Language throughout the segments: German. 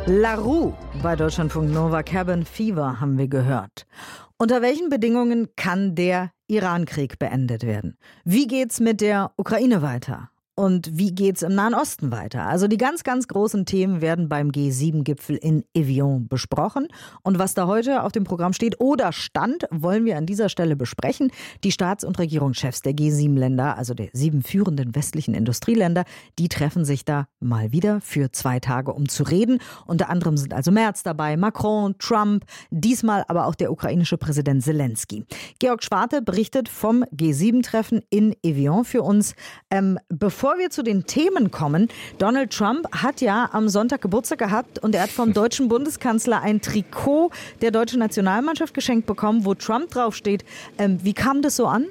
La Rue bei Deutschlandfunk Nova, Cabin Fever haben wir gehört. Unter welchen Bedingungen kann der Iran-Krieg beendet werden? Wie geht's mit der Ukraine weiter? Und wie geht's im Nahen Osten weiter? Also die ganz, ganz großen Themen werden beim G7-Gipfel in Evian besprochen. Und was da heute auf dem Programm steht oder stand, wollen wir an dieser Stelle besprechen. Die Staats- und Regierungschefs der G7-Länder, also der 7 führenden westlichen Industrieländer, die treffen sich da mal wieder für 2 Tage, um zu reden. Unter anderem sind also Merz dabei, Macron, Trump, diesmal aber auch der ukrainische Präsident Zelensky. Georg Schwarte berichtet vom G7-Treffen in Evian für uns. Bevor wir zu den Themen kommen, Donald Trump hat ja am Sonntag Geburtstag gehabt und er hat vom deutschen Bundeskanzler ein Trikot der deutschen Nationalmannschaft geschenkt bekommen, wo Trump draufsteht. Wie kam das so an?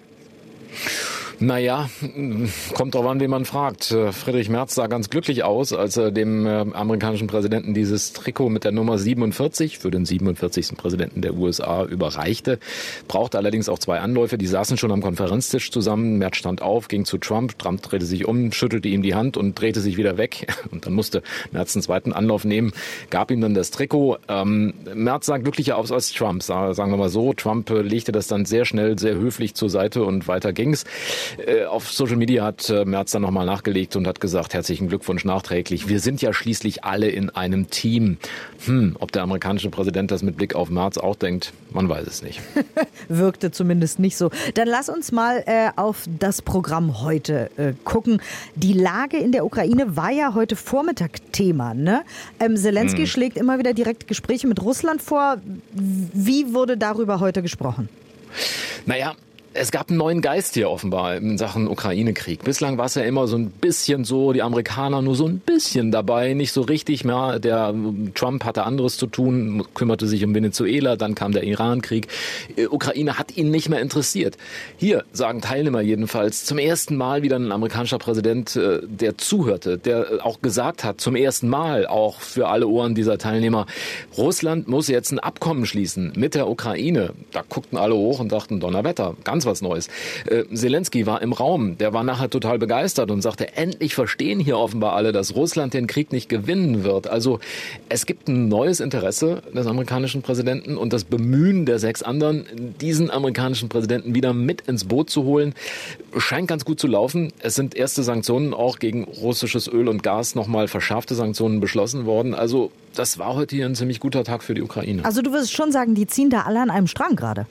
Naja, kommt drauf an, wen man fragt. Friedrich Merz sah ganz glücklich aus, als er dem amerikanischen Präsidenten dieses Trikot mit der Nummer 47 für den 47. Präsidenten der USA überreichte. Brauchte allerdings auch 2 Anläufe. Die saßen schon am Konferenztisch zusammen. Merz stand auf, ging zu Trump. Trump drehte sich um, schüttelte ihm die Hand und drehte sich wieder weg. Und dann musste Merz einen zweiten Anlauf nehmen, gab ihm dann das Trikot. Merz sah glücklicher aus als Trump, sagen wir mal so. Trump legte das dann sehr schnell, sehr höflich zur Seite und weiter ging's. Auf Social Media hat Merz dann nochmal nachgelegt und hat gesagt, herzlichen Glückwunsch nachträglich. Wir sind ja schließlich alle in einem Team. Ob der amerikanische Präsident das mit Blick auf Merz auch denkt, man weiß es nicht. Wirkte zumindest nicht so. Dann lass uns mal auf das Programm heute gucken. Die Lage in der Ukraine war ja heute Vormittag Thema, ne? Zelensky schlägt immer wieder direkt Gespräche mit Russland vor. Wie wurde darüber heute gesprochen? Naja, es gab einen neuen Geist hier offenbar in Sachen Ukraine-Krieg. Bislang war es ja immer so ein bisschen so, die Amerikaner nur so ein bisschen dabei, nicht so richtig mehr. Der Trump hatte anderes zu tun, kümmerte sich um Venezuela, dann kam der Iran-Krieg. Ukraine hat ihn nicht mehr interessiert. Hier sagen Teilnehmer jedenfalls zum ersten Mal wieder ein amerikanischer Präsident, der zuhörte, der auch gesagt hat, zum ersten Mal auch für alle Ohren dieser Teilnehmer, Russland muss jetzt ein Abkommen schließen mit der Ukraine. Da guckten alle hoch und dachten, Donnerwetter, ganz was Neues. Zelensky war im Raum, der war nachher total begeistert und sagte, endlich verstehen hier offenbar alle, dass Russland den Krieg nicht gewinnen wird. Also es gibt ein neues Interesse des amerikanischen Präsidenten und das Bemühen der 6 anderen, diesen amerikanischen Präsidenten wieder mit ins Boot zu holen, scheint ganz gut zu laufen. Es sind erste Sanktionen auch gegen russisches Öl und Gas, nochmal verschärfte Sanktionen beschlossen worden. Also das war heute hier ein ziemlich guter Tag für die Ukraine. Also du würdest schon sagen, die ziehen da alle an einem Strang gerade.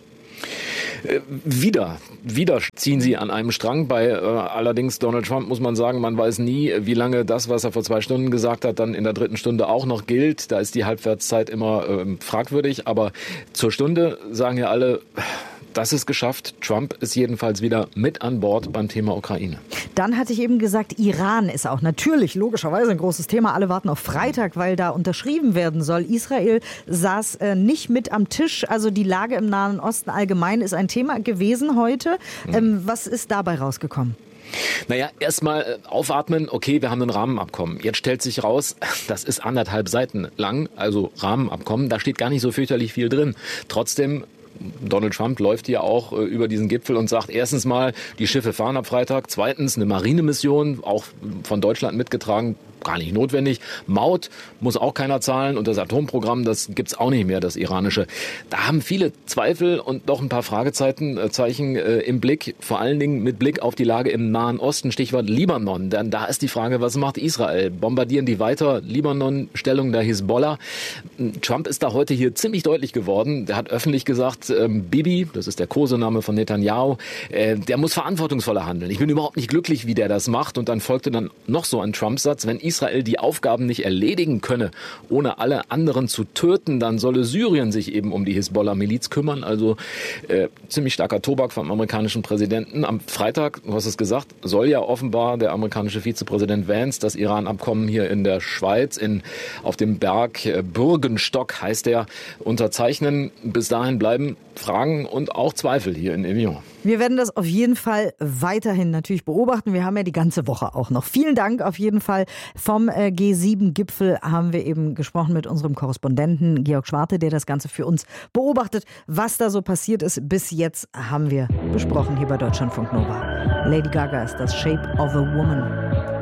Wieder ziehen sie an einem Strang. Bei allerdings Donald Trump muss man sagen, man weiß nie, wie lange das, was er vor 2 Stunden gesagt hat, dann in der 3. Stunde auch noch gilt. Da ist die Halbwertszeit immer fragwürdig. Aber zur Stunde sagen ja alle, das ist geschafft. Trump ist jedenfalls wieder mit an Bord beim Thema Ukraine. Dann hatte ich eben gesagt, Iran ist auch natürlich logischerweise ein großes Thema. Alle warten auf Freitag, weil da unterschrieben werden soll. Israel saß nicht mit am Tisch. Also die Lage im Nahen Osten allgemein ist ein Thema gewesen heute. Was ist dabei rausgekommen? Naja, erstmal aufatmen, okay, wir haben ein Rahmenabkommen. Jetzt stellt sich raus, das ist 1,5 Seiten lang, also Rahmenabkommen, da steht gar nicht so fürchterlich viel drin. Trotzdem, Donald Trump läuft hier auch über diesen Gipfel und sagt, erstens mal, die Schiffe fahren ab Freitag, zweitens eine Marinemission, auch von Deutschland mitgetragen, gar nicht notwendig. Maut muss auch keiner zahlen und das Atomprogramm, das gibt's auch nicht mehr, das iranische. Da haben viele Zweifel und noch ein paar Fragezeichen im Blick, vor allen Dingen mit Blick auf die Lage im Nahen Osten, Stichwort Libanon. Denn da ist die Frage, was macht Israel? Bombardieren die weiter Libanon, Stellung der Hisbollah? Trump ist da heute hier ziemlich deutlich geworden. Der hat öffentlich gesagt, Bibi, das ist der Kosename von Netanyahu, der muss verantwortungsvoller handeln. Ich bin überhaupt nicht glücklich, wie der das macht. Und dann folgte dann noch so ein Trump-Satz, wenn Israel die Aufgaben nicht erledigen könne, ohne alle anderen zu töten, dann solle Syrien sich eben um die Hisbollah-Miliz kümmern. Also ziemlich starker Tobak vom amerikanischen Präsidenten. Am Freitag, du hast es gesagt, soll ja offenbar der amerikanische Vizepräsident Vance das Iran-Abkommen hier in der Schweiz auf dem Berg Bürgenstock, heißt der, unterzeichnen. Bis dahin bleiben Fragen und auch Zweifel hier in Evian. Wir werden das auf jeden Fall weiterhin natürlich beobachten. Wir haben ja die ganze Woche auch noch. Vielen Dank auf jeden Fall. Vom G7-Gipfel haben wir eben gesprochen mit unserem Korrespondenten Georg Schwarte, der das Ganze für uns beobachtet. Was da so passiert ist bis jetzt, haben wir besprochen hier bei Deutschlandfunk Nova. Lady Gaga ist das Shape of a Woman.